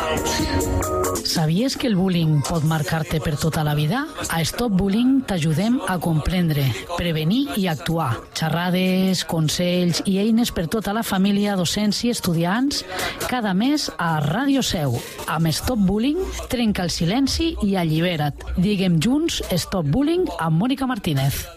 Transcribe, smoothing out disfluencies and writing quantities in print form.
Sabies que el bullying pot marcar-te per tota la vida? A Stop Bullying t'ajudem a comprendre, prevenir i actuar. Xerrades, consells i eines per tota la família, docents i estudiants, cada mes a Ràdio Seu. Amb Stop Bullying, trenca el silenci i allibera't. Diguem junts Stop Bullying amb Mònica Martínez.